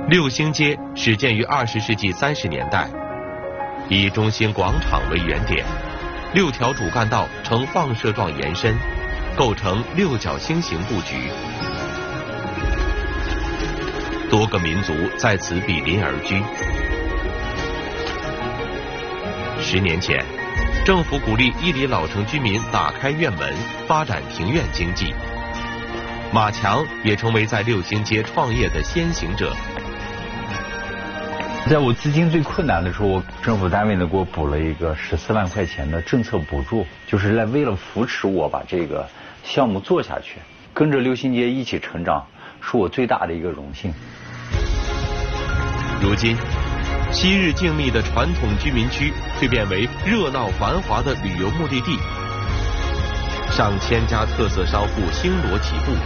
六星街始建于20世纪30年代，以中心广场为原点，6条主干道呈放射状延伸，构成六角星形布局。多个民族在此比邻而居。10年前，政府鼓励伊犁老城居民打开院门，发展庭院经济。马强也成为在六星街创业的先行者。 在我资金最困难的时候，政府单位呢给我补了一个14万块钱的政策补助，就是为了扶持我把这个项目做下去，跟着六星街一起成长，是我最大的一个荣幸。 如今，昔日静谧的传统居民区蜕变为热闹繁华的旅游目的地，上千家特色商户星罗棋布，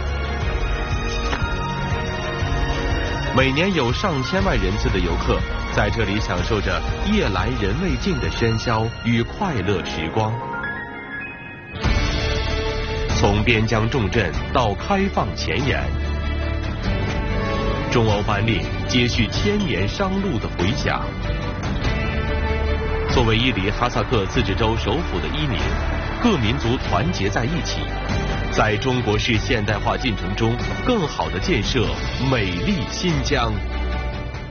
每年有上千万人次的游客在这里享受着夜来人未尽的喧嚣与快乐时光。从边疆重镇到开放前沿，中欧班列接续千年商路的回响。作为伊犁哈萨克自治州首府的伊宁，各民族团结在一起，在中国式现代化进程中更好地建设美丽新疆。